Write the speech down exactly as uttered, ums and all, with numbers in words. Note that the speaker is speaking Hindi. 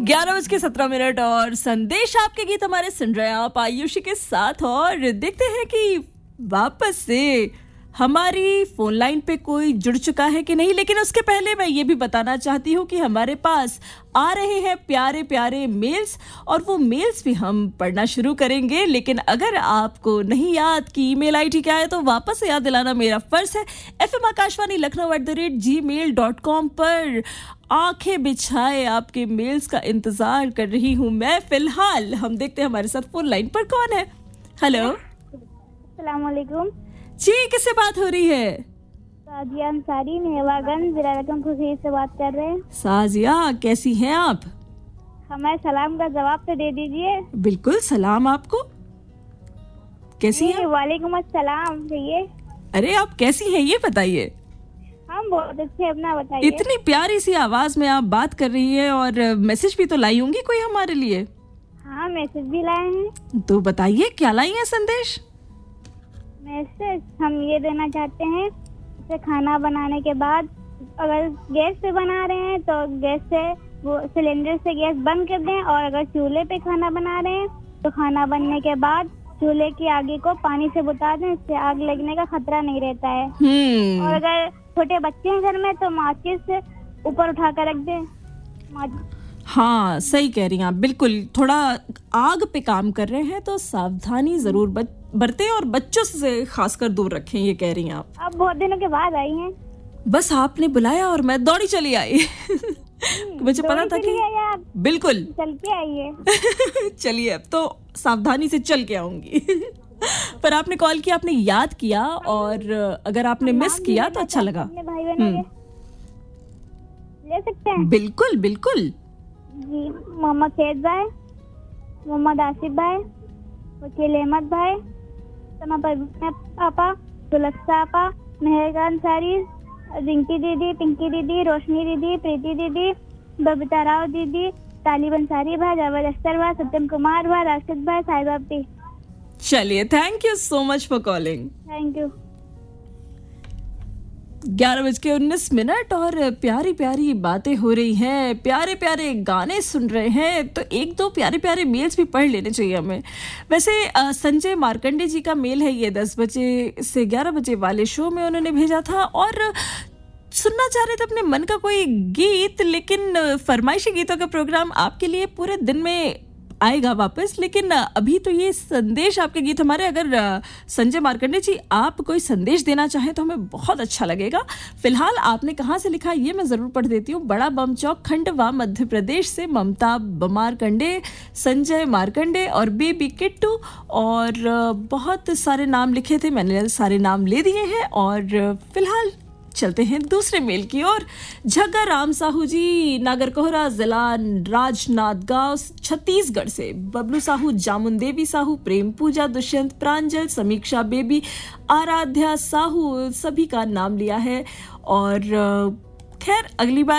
ग्यारह बज के सत्रह मिनट और संदेश आपके गीत हमारे सुन रहे हैं आप आयुषी के साथ। और देखते हैं कि वापस से हमारी फोन लाइन पे कोई जुड़ चुका है कि नहीं। लेकिन उसके पहले मैं ये भी बताना चाहती हूँ कि हमारे पास आ रहे हैं प्यारे प्यारे मेल्स और वो मेल्स भी हम पढ़ना शुरू करेंगे। लेकिन अगर आपको नहीं याद कि ईमेल आईडी क्या है तो वापस से याद दिलाना मेरा फर्ज है। F M Akashvani Lucknow at the rate ji mail dot com पर आंखें बिछाए आपके मेल्स का इंतजार कर रही हूँ मैं। फिलहाल हम देखते हैं हमारे साथ फोन लाइन पर कौन है। हेलो, अस्सलाम वालेकुम जी, किससे बात हो रही है? साजिया अंसारी, मेवागंज, जिला रकम खुशी से बात कर रहे हैं। साजिया, कैसी हैं आप? हमारे सलाम का जवाब तो दे दीजिए। बिल्कुल, सलाम आपको। कैसी हैं? वालेकुम अस्सलाम कहिए। अरे आप कैसी हैं ये बताइए। हम बहुत अच्छे, अपना बताइए। इतनी प्यारी सी आवाज में आप बात कर रही है और मैसेज भी तो लाई होंगी कोई हमारे लिए। हाँ, मैसेज भी लाए हैं। तो बताइए क्या लाई है संदेश? मैसेज हम ये देना चाहते हैं जैसे खाना बनाने के बाद अगर गैस पे बना रहे हैं तो गैस से वो सिलेंडर से गैस बंद कर दें, और अगर चूल्हे पे खाना बना रहे हैं तो खाना बनने के बाद चूल्हे की आगे को पानी से बुता दें, इससे आग लगने का खतरा नहीं रहता है। हम्म। और अगर छोटे बच्चे हैं घर में तो माचिस से ऊपर उठा कर रख दें। हाँ, सही कह रही हैं आप। बिल्कुल, थोड़ा आग पे काम कर रहे हैं तो सावधानी जरूर बरतें और बच्चों से खासकर दूर रखें, ये कह रही हैं आप। अब बहुत दिनों के बाद आई हैं। बस आपने बुलाया और मैं दौड़ी चली आई। मुझे पता था कि आप बिल्कुल चल के आइए। चलिए, अब तो सावधानी से चल के आऊंगी। पर आपने कॉल किया, आपने याद किया, और अगर आपने मिस किया तो अच्छा लगा। भाई बहनों के ले सकते हैं? बिल्कुल बिल्कुल जी। मोहम्मद सैयद भाई, मोहम्मद आसिफ भाई, वकील अहमद भाई, समा परवीन पापा, सुलक्षा आपा, मेहर अंसारी, रिंकी दीदी, पिंकी दीदी, रोशनी दीदी, प्रीति दीदी, बबीता राव दीदी, तालिब अंसारी भाई, जावेद अख्तर भाई, सत्यम कुमार भाई, राशिद भाई, साहिबा भी। चलिए, thank you so much for calling. Thank you. ग्यारह बज के उन्नीस मिनट और प्यारी प्यारी बातें हो रही हैं, प्यारे प्यारे गाने सुन रहे हैं, तो एक दो प्यारे प्यारे मेल्स भी पढ़ लेने चाहिए हमें। वैसे आ, संजय मार्कंडे जी का मेल है ये, दस बजे से ग्यारह बजे वाले शो में उन्होंने भेजा था और सुनना चाह रहे थे अपने मन का कोई गीत। लेकिन फरमाइशी गीतों का प्रोग्राम आपके लिए पूरे दिन में आएगा वापस। लेकिन अभी तो ये संदेश आपके गीत हमारे। अगर संजय मार्कंडे जी आप कोई संदेश देना चाहें तो हमें बहुत अच्छा लगेगा। फिलहाल आपने कहाँ से लिखा ये मैं ज़रूर पढ़ देती हूँ। बड़ा बमचौक, खंडवा, मध्य प्रदेश से ममता मार्कंडे, संजय मार्कंडे और बेबी किट्टू, और बहुत सारे नाम लिखे थे, मैंने सारे नाम ले दिए हैं। और फिलहाल चलते हैं दूसरे मेल की ओर। झग्गा राम साहू जी, नागरकोहरा, जिला राजनांदगांव, छत्तीसगढ़ से। बबलू साहू, जामुन देवी साहू, प्रेम पूजा, दुष्यंत, प्रांजल, समीक्षा बेबी, आराध्या साहू, सभी का नाम लिया है। और खैर अगली बार